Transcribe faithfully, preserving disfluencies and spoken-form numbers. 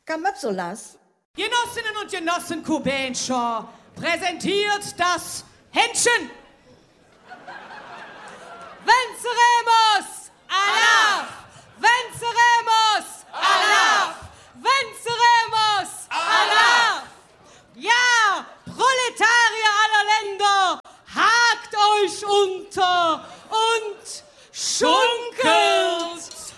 Kamatzolas. Genossinnen und Genossen Kubenscher präsentiert das Händchen. Venceremos! Allah! Venceremos! Allah! Venceremos! Allah! Ja, Proletarier aller Länder, hakt euch unter und schund